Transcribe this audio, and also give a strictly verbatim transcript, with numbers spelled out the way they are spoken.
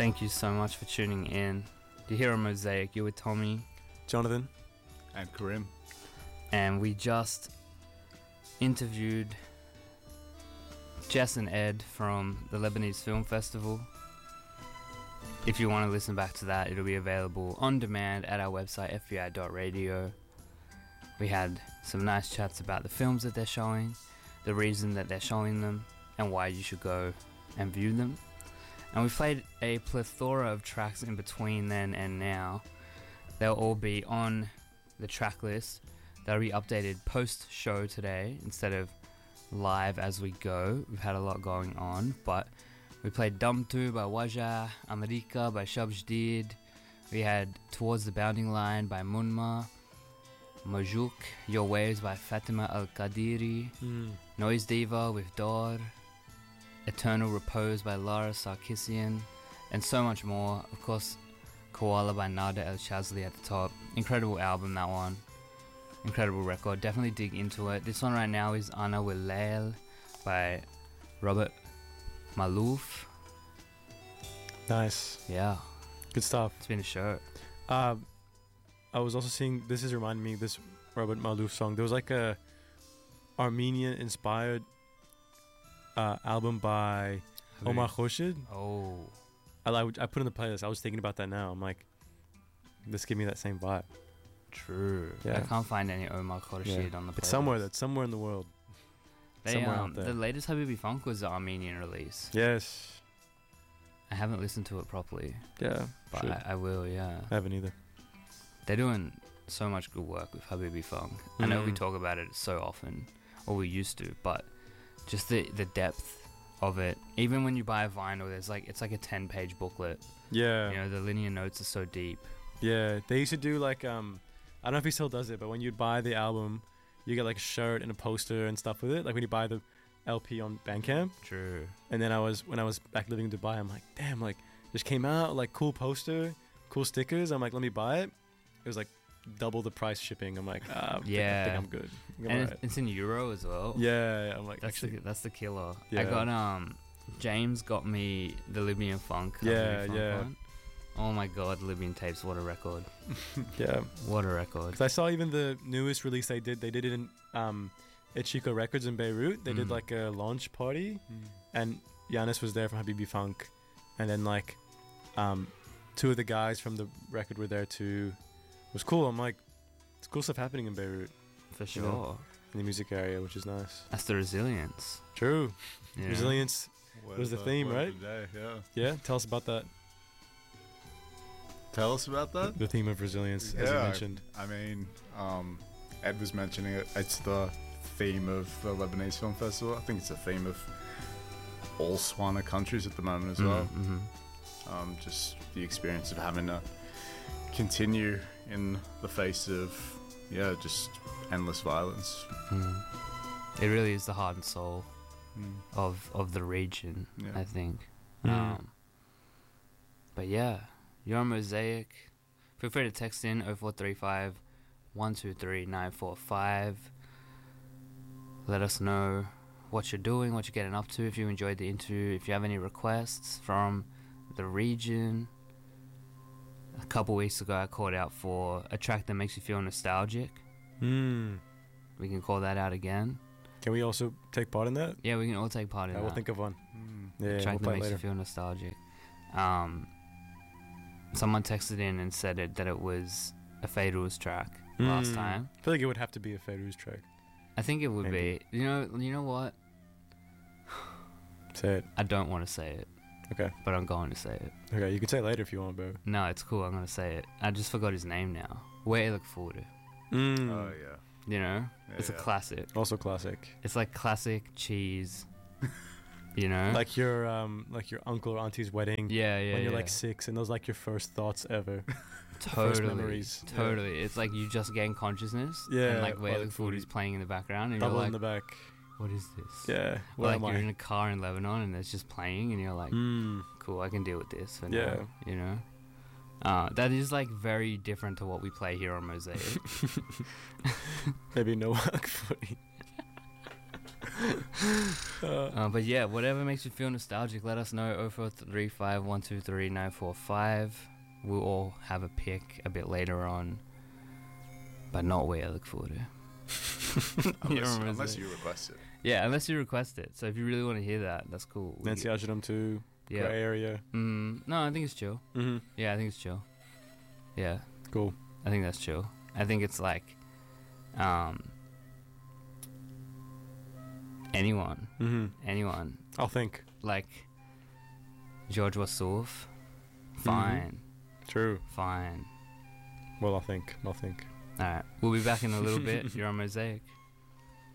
Thank you so much for tuning in. You're here on Mosaic. You're with Tommy, Jonathan, and Karim. And we just interviewed Jess and Ed from the Lebanese Film Festival. If you want to listen back to that, it'll be available on demand at our website, f b i dot radio. We had some nice chats about the films that they're showing, the reason that they're showing them, and why you should go and view them. And we played a plethora of tracks in between then and now. They'll all be on the track list. They'll be updated post-show today instead of live as we go. We've had a lot going on, but we played Dumtu by Wajah, America by Shab Jdid. We had Towards the Bounding Line by Munma, Majouk, Your Waves by Fatima Al-Qadiri, mm. Noise Diva with Dor, Eternal Repose by Lara Sarkissian, and so much more. Of course, Koala by Nada El Shazli at the top. Incredible album, that one. Incredible record. Definitely dig into it. This one right now is Ana Wilail by Robert Malouf. Nice. Yeah. Good stuff. It's been a show. Uh, I was also seeing, this is reminding me of this Robert Malouf song. There was like a Armenian-inspired uh, album by Who? Omar Khorshid. Oh. I, I, I put in the playlist. I was thinking about that now. I'm like, this give me that same vibe. True. Yeah. I can't find any Omar Khorshid yeah. on the playlist. It's somewhere, that's somewhere in the world. They, somewhere um, out there. The latest Habibi Funk was the Armenian release. Yes. I haven't listened to it properly. Yeah. But I, I will, yeah. I haven't either. They're doing so much good work with Habibi Funk. Mm. I know we talk about it so often, or we used to, but just the, the depth of it. Even when you buy a vinyl, there's like it's like a ten page booklet. Yeah. You know, the linear notes are so deep. Yeah. They used to do like, um, I don't know if he still does it, but when you buy the album, you get like a shirt and a poster and stuff with it. Like when you buy the L P on Bandcamp. True. And then I was, when I was back living in Dubai, I'm like, damn, like, just came out, like, cool poster, cool stickers. I'm like, let me buy it. It was like double the price shipping. I'm like, ah, yeah. I think I'm good. I'm and right. it's, it's in Euro as well. Yeah, yeah I'm like, that's actually, the, that's the killer. Yeah. I got, um, James got me the Libyan Funk. Yeah, Funk yeah. One. Oh my god, Libyan Tapes, what a record. Yeah. What a record. Because I saw even the newest release they did, they did it in um, Ichiko Records in Beirut. They mm. did like a launch party, mm. and Giannis was there from Habibi Funk. And then like um, two of the guys from the record were there too. It was cool. I'm like, it's cool stuff happening in Beirut. For sure. You know, in the music area, which is nice. That's the resilience. True. Yeah. Resilience Word was the of, theme, right? Of the day, yeah. Yeah, tell us about that. Tell us about that? The theme of resilience, yeah, as you mentioned. I mean, um, Ed was mentioning it. It's the theme of the Lebanese Film Festival. I think it's the theme of all Swana countries at the moment as well. Mm-hmm. Um, just the experience of having to continue in the face of, yeah, just endless violence. Mm. It really is the heart and soul mm. of of the region, yeah. I think. Mm. Um, but yeah. You're on Mosaic. Feel free to text in oh four three five, one two three, nine four five. Let us know what you're doing, what you're getting up to, if you enjoyed the interview, if you have any requests from the region. A couple weeks ago I called out for a track that makes you feel nostalgic. Mm. We can call that out again. Can we also take part in that? Yeah, we can all take part in I that. will think of one. Mm. Yeah, a track we'll that play makes later. you feel nostalgic. Um... Someone texted in and said it that it was a Fairuz track mm. last time. I feel like it would have to be a Fairuz track. I think it would Maybe. be. You know, you know what? Say it. I don't want to say it. Okay. But I'm going to say it. Okay, you can say it later if you want, bro. No, it's cool. I'm going to say it. I just forgot his name now. Where look forward. Mm. Oh yeah. You know, yeah, it's yeah. a classic. Also classic. It's like classic cheese. You know, like your um, like your uncle or auntie's wedding. Yeah, yeah. When you're yeah. like six, and those like your first thoughts ever. Totally, first memories. Totally. Yeah. It's like you just gain consciousness. Yeah. And like where the food is playing in the background, and Double you're like, in the back. What is this? Yeah. Or like you're I? in a car in Lebanon, and it's just playing, and you're like, mm. cool, I can deal with this. For yeah. Now, you know. Uh, that is like very different to what we play here on Mosaic. Maybe no work footy. Uh, but yeah, whatever makes you feel nostalgic, let us know. oh four three five one two three nine four five. We'll all have a pick a bit later on, but not we. I look forward to. Unless, You unless say. you request it. Yeah, unless you request it. So if you really want to hear that, that's cool. We Nancy get- Ashram too. yeah. Grey area. Mm, no, I think it's chill. Mm-hmm. Yeah, I think it's chill. Yeah, Cool. I think that's chill. I think it's like, um, anyone, Mm-hmm. anyone I'll think. like George Wassouf, fine, True. fine. Well, I'll think. I'll think. All right, we'll be back in a little bit. You're on Mosaic.